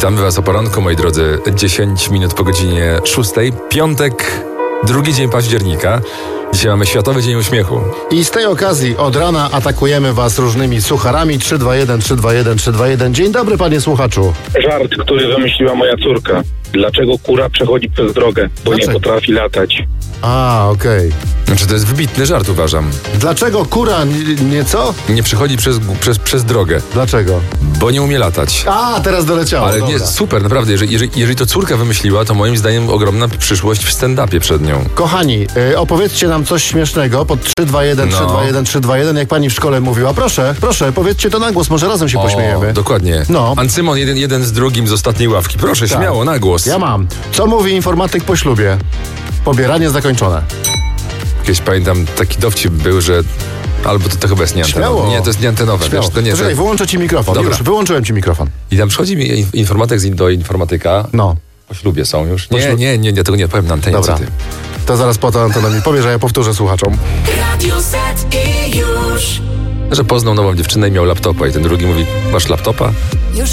Witamy Was o poranku, moi drodzy. 10 minut po godzinie 6. Piątek, drugi dzień października. Dzisiaj mamy Światowy Dzień Uśmiechu. I z tej okazji od rana atakujemy Was różnymi sucharami. 321, 321, 321. Dzień dobry, panie słuchaczu. Żart, który wymyśliła moja córka. Dlaczego kura przechodzi przez drogę? Bo Dlaczego? nie potrafi latać. A, okej. Znaczy, to jest wybitny żart, uważam. Dlaczego kura nie co? Nie przechodzi przez drogę, Dlaczego? bo nie umie latać. A, teraz doleciało. Ale nie, dobra. super, naprawdę. Jeżeli to córka wymyśliła, to moim zdaniem ogromna przyszłość w stand-upie przed nią. Kochani, opowiedzcie nam coś śmiesznego pod 321, No. 321, 321, jak pani w szkole mówiła. Proszę, powiedzcie to na głos, może razem się pośmiejemy. Dokładnie. No. Ancymon jeden z drugim z ostatniej ławki. Proszę, Tak. śmiało, na głos. Ja mam. Co mówi informatyk po ślubie? Pobieranie zakończone. Kiedyś pamiętam, taki dowcip był, że... Albo to chyba jest nieantenowe. Śmiało. Nie, to jest nieantenowe. Śmiało. Wiesz, to nie, Czekaj, że... wyłączę ci mikrofon. Dobra. Już, wyłączyłem ci mikrofon. I tam przychodzi mi informatyk do informatyka. No. Po ślubie są już. Po ślubie. Nie, tego nie powiem na antenie. Dobra. Co ty? To zaraz po to Antonowi powiesz, a ja powtórzę słuchaczom. Radio Z i już. Że poznał nową dziewczynę i miał laptopa. I ten drugi mówi, masz laptopa? Już